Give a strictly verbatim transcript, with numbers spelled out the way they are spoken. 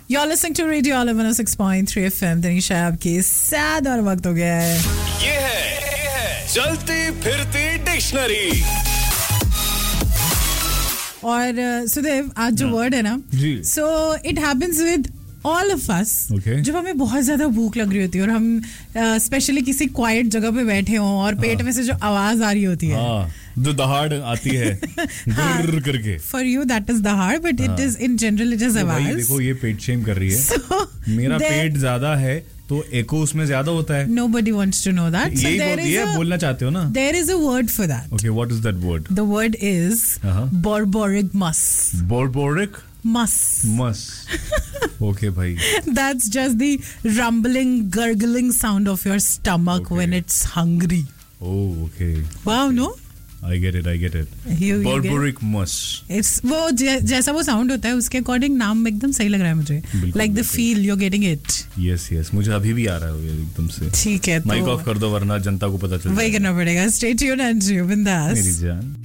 You're listening to Radio Olive one oh six point three F M. Tanisha आपके साथ और वक्त हो गया है. ये है, ये है चलती फिरती डिक्शनरी. और सुदेव आज जो वर्ड है ना, so it happens with all of us. Okay. जब हमें बहुत ज्यादा भूख लग रही होती है और हम स्पेशली uh, किसी क्वाइट जगह पे बैठे हों और पेट में से जो आवाज आ रही होती है, हाँ, जो दहाड़ आती है गुर्र करके. For you that is दहाड़, but it is in general it is आवाज. देखो ये पेट शेम कर रही है. So, मेरा पेट ज्यादा है तो एको उसमें ज्यादा होता है. Nobody wants to know that. So यही there बोल, is ये a, बोलना चाहते हो ना? There is a word for that. Okay, what is that word? The word is uh-huh. borborygmus. Borboric? Mus. Mus. Okay, bhai. That's just the rumbling, gurgling sound of your stomach okay. when it's hungry. Oh, okay. Wow, no? I get it, I get it. You, Borboric mus. It's वो जैसा वो sound होता है उसके according नाम एकदम सही लग रहा है मुझे. Like the feel, you're getting it. Yes, yes. मुझे अभी भी आ रहा है ये एकदम से. ठीक है तो. माइक ऑफ कर दो वरना जनता को पता चल जाएगा. वही करना पड़ेगा. Stay tuned and you बिंदास. मेरी जान.